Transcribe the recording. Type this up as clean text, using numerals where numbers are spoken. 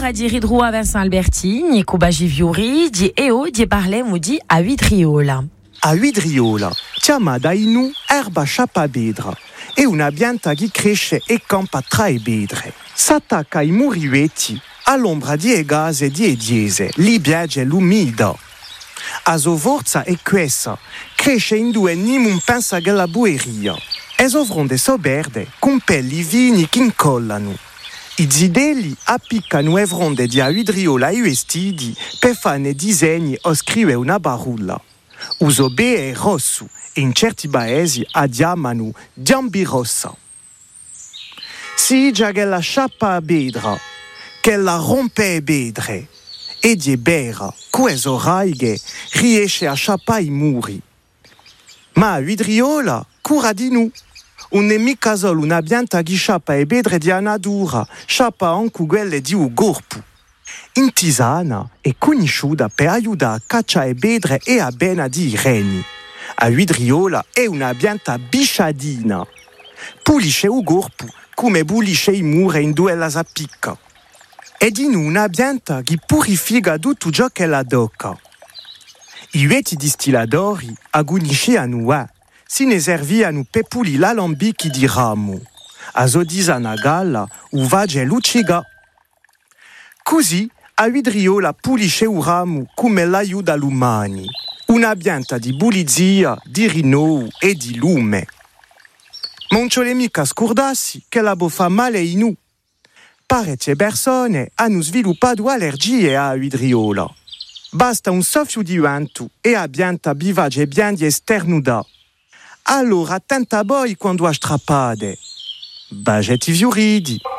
a di ridru a Vincent Albertini, Kubagi Viuri, di EO, di parlemo di a Vidriola. A Vidriola, chiama da inu erba sciapabedra e una pianta che cresce e campa tra i bedre. S'attacca ai muri vecchi, all'ombra di egase e di ediese, li biage l'umida. A sua forza è questa, cresce in due nimun pensa che la bueria. E sovronde soberde, con pelli vini che incollano. I zidelli appiccano e fronde di a Vidriola e vestiti per fare disegni o scrivere una barulla. Uso be è rosso e in certi paesi chiamano giambirossa. Si già che la sciappa a bedra, che la rompe e bedre, e di bera, questo raighe riesce a sciappare i muri. Ma a Vidriola cura di noi. Un è mica solo una pianta che sciappa e bedre di natura, sciappa anche quelle di un corpo. In tisana è conosciuta per aiutare a cacciare bedre e a bene di regni. A Vidriola è una pianta bisciadina. Pulisce il corpo come pulisce i muri in due la appicca. È di una pianta che purifica tutto ciò che la tocca. I vecchi distillatori agonisciano si ne serviano per pulire l'alambichi di ramo. A Zodisana galla uvage luciga. Così a Vidriola pulisce il ramo come l'aiuta l'umani. Una pianta di pulizia, di rinnovo e di lume. Ma non c'è mica scordarsi che la fa male in noi. Parecchie persone hanno sviluppato allergie a Vidriola. Basta un soffio di vento e la pianta bivage bien di esternuda. Allora attenta a voi quando a strappate. Bagetti viuridi.